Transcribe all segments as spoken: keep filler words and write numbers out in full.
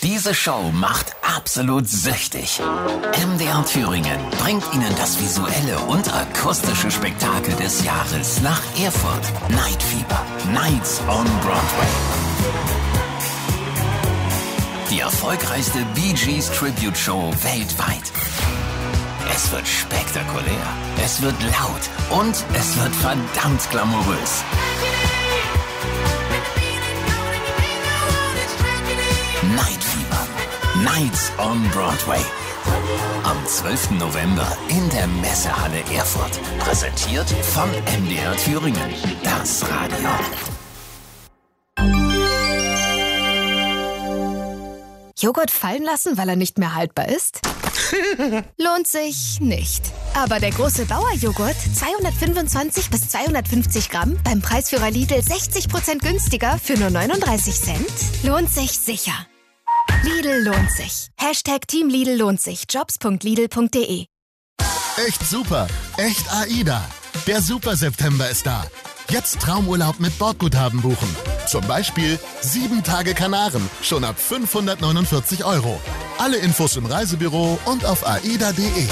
Diese Show macht absolut süchtig. M D R Thüringen bringt Ihnen das visuelle und akustische Spektakel des Jahres nach Erfurt. Night Fever. Nights on Broadway. Die erfolgreichste Bee Gees Tribute Show weltweit. Es wird spektakulär, es wird laut und es wird verdammt glamourös. Night Fever. Nights on Broadway. Am zwölften November in der Messehalle Erfurt. Präsentiert von M D R Thüringen. Das Radio. Joghurt fallen lassen, weil er nicht mehr haltbar ist? Lohnt sich nicht. Aber der große Bauerjoghurt, zweihundertfünfundzwanzig bis zweihundertfünfzig Gramm, beim Preisführer Lidl sechzig Prozent günstiger für nur neununddreißig Cent, lohnt sich sicher. Lidl lohnt sich. Hashtag Team Lidl lohnt sich. Jobs punkt lidl punkt de. Echt super. Echt AIDA. Der Super September ist da. Jetzt Traumurlaub mit Bordguthaben buchen. Zum Beispiel sieben Tage Kanaren, schon ab fünfhundertneunundvierzig Euro. Alle Infos im Reisebüro und auf aida punkt de.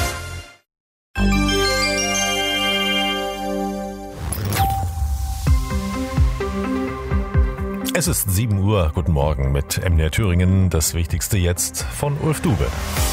Es ist sieben Uhr. Guten Morgen mit M D R Thüringen. Das Wichtigste jetzt von Ulf Dube.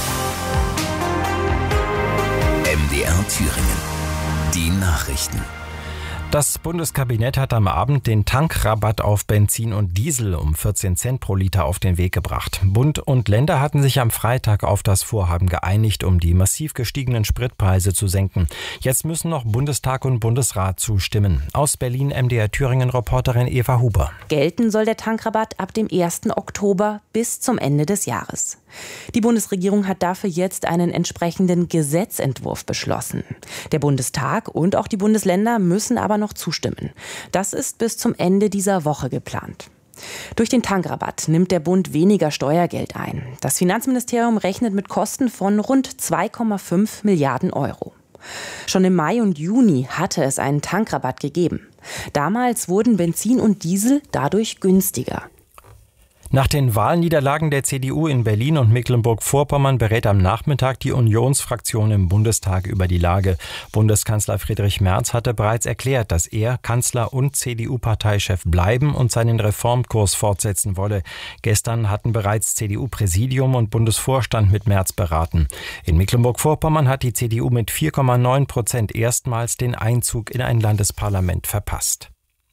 M D R Thüringen. Die Nachrichten. Das Bundeskabinett hat am Abend den Tankrabatt auf Benzin und Diesel um vierzehn Cent pro Liter auf den Weg gebracht. Bund und Länder hatten sich am Freitag auf das Vorhaben geeinigt, um die massiv gestiegenen Spritpreise zu senken. Jetzt müssen noch Bundestag und Bundesrat zustimmen. Aus Berlin M D R Thüringen-Reporterin Eva Huber. Gelten soll der Tankrabatt ab dem ersten Oktober bis zum Ende des Jahres. Die Bundesregierung hat dafür jetzt einen entsprechenden Gesetzentwurf beschlossen. Der Bundestag und auch die Bundesländer müssen aber noch zustimmen. Das ist bis zum Ende dieser Woche geplant. Durch den Tankrabatt nimmt der Bund weniger Steuergeld ein. Das Finanzministerium rechnet mit Kosten von rund zwei Komma fünf Milliarden Euro. Schon im Mai und Juni hatte es einen Tankrabatt gegeben. Damals wurden Benzin und Diesel dadurch günstiger. Nach den Wahlniederlagen der C D U in Berlin und Mecklenburg-Vorpommern berät am Nachmittag die Unionsfraktion im Bundestag über die Lage. Bundeskanzler Friedrich Merz hatte bereits erklärt, dass er Kanzler und C D U-Parteichef bleiben und seinen Reformkurs fortsetzen wolle. Gestern hatten bereits C D U-Präsidium und Bundesvorstand mit Merz beraten. In Mecklenburg-Vorpommern hat die C D U mit vier Komma neun Prozent erstmals den Einzug in ein Landesparlament verpasst.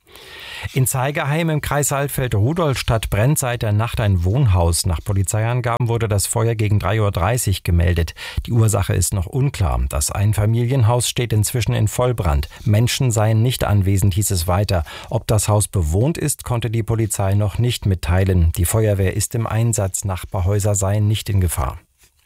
In Zeigerheim im Kreis Saalfeld-Rudolstadt brennt seit der Nacht ein Wohnhaus. Nach Polizeiangaben wurde das Feuer gegen drei Uhr dreißig gemeldet. Die Ursache ist noch unklar. Das Einfamilienhaus steht inzwischen in Vollbrand. Menschen seien nicht anwesend, hieß es weiter. Ob das Haus bewohnt ist, konnte die Polizei noch nicht mitteilen. Die Feuerwehr ist im Einsatz. Nachbarhäuser seien nicht in Gefahr.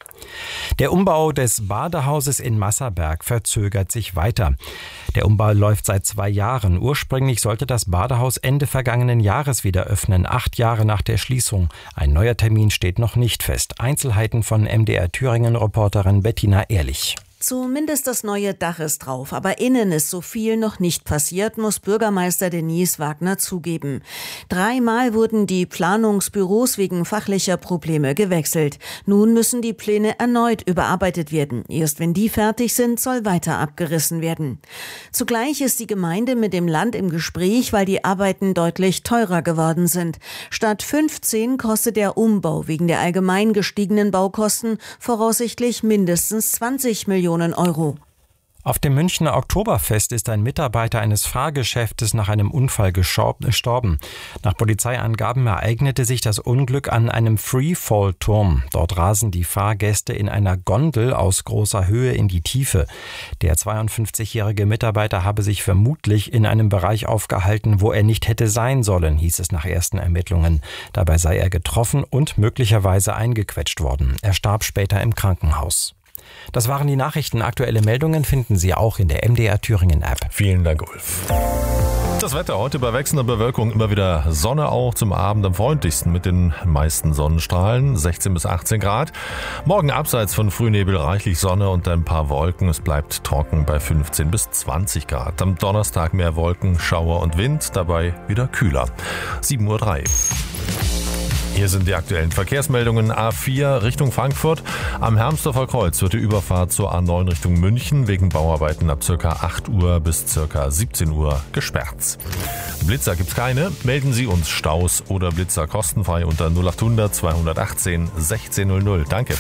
Der Umbau des Badehauses in Masserberg verzögert sich weiter. Der Umbau läuft seit zwei Jahren. Ursprünglich sollte das Badehaus Ende vergangenen Jahres wieder öffnen, acht Jahre nach der Schließung. Ein neuer Termin steht noch nicht fest. Einzelheiten von M D R Thüringen-Reporterin Bettina Ehrlich. Zumindest das neue Dach ist drauf, aber innen ist so viel noch nicht passiert, muss Bürgermeister Denise Wagner zugeben. Dreimal wurden die Planungsbüros wegen fachlicher Probleme gewechselt. Nun müssen die Pläne erneut überarbeitet werden. Erst wenn die fertig sind, soll weiter abgerissen werden. Zugleich ist die Gemeinde mit dem Land im Gespräch, weil die Arbeiten deutlich teurer geworden sind. Statt fünfzehn kostet der Umbau wegen der allgemein gestiegenen Baukosten voraussichtlich mindestens zwanzig Millionen Euro. Auf dem Münchner Oktoberfest ist ein Mitarbeiter eines Fahrgeschäftes nach einem Unfall gestorben. Nach Polizeiangaben ereignete sich das Unglück an einem Freefall-Turm. Dort rasen die Fahrgäste in einer Gondel aus großer Höhe in die Tiefe. Der zweiundfünfzigjährige Mitarbeiter habe sich vermutlich in einem Bereich aufgehalten, wo er nicht hätte sein sollen, hieß es nach ersten Ermittlungen. Dabei sei er getroffen und möglicherweise eingequetscht worden. Er starb später im Krankenhaus. Das waren die Nachrichten. Aktuelle Meldungen finden Sie auch in der M D R Thüringen App. Vielen Dank, Ulf. Das Wetter heute bei wechselnder Bewölkung, immer wieder Sonne auch, zum Abend am freundlichsten mit den meisten Sonnenstrahlen, sechzehn bis achtzehn Grad. Morgen abseits von Frühnebel reichlich Sonne und ein paar Wolken. Es bleibt trocken bei fünfzehn bis zwanzig Grad. Am Donnerstag mehr Wolken, Schauer und Wind, dabei wieder kühler. sieben Uhr drei. Hier sind die aktuellen Verkehrsmeldungen. A vier Richtung Frankfurt. Am Hermsdorfer Kreuz wird die Überfahrt zur A neun Richtung München wegen Bauarbeiten ab ca. acht Uhr bis ca. siebzehn Uhr gesperrt. Blitzer gibt's keine. Melden Sie uns Staus oder Blitzer kostenfrei unter null acht hundert zweihundertachtzehn sechzehn null null. Danke.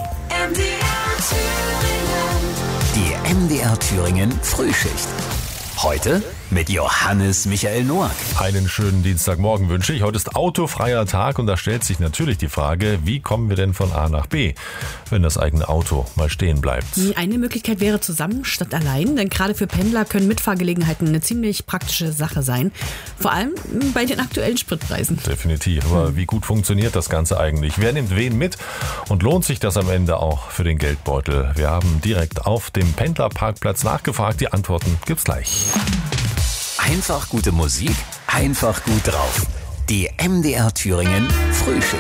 Die M D R Thüringen Frühschicht. Heute mit Johannes Michael Noack. Einen schönen Dienstagmorgen wünsche ich. Heute ist autofreier Tag und da stellt sich natürlich die Frage, wie kommen wir denn von A nach B, wenn das eigene Auto mal stehen bleibt? Eine Möglichkeit wäre zusammen statt allein, denn gerade für Pendler können Mitfahrgelegenheiten eine ziemlich praktische Sache sein. Vor allem bei den aktuellen Spritpreisen. Definitiv. Aber hm. wie gut funktioniert das Ganze eigentlich? Wer nimmt wen mit? Und lohnt sich das am Ende auch für den Geldbeutel? Wir haben direkt auf dem Pendlerparkplatz nachgefragt. Die Antworten gibt's gleich. Einfach gute Musik, einfach gut drauf. Die M D R Thüringen Frühschicht.